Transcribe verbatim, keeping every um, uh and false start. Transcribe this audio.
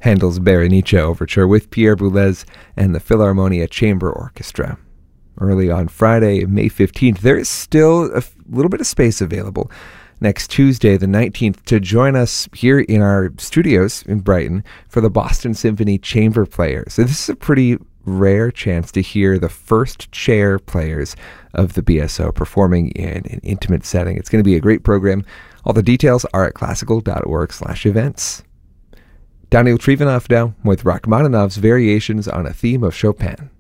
Handel's Berenice Overture with Pierre Boulez and the Philharmonia Chamber Orchestra. Early on Friday, May fifteenth, there is still a little bit of space available next Tuesday, the nineteenth, to join us here in our studios in Brighton for the Boston Symphony Chamber Players. So this is a pretty rare chance to hear the first chair players of the B S O performing in an intimate setting. It's going to be a great program. All the details are at classical.org slash events. Daniel Trivanov now with Rachmaninoff's Variations on a Theme of Chopin.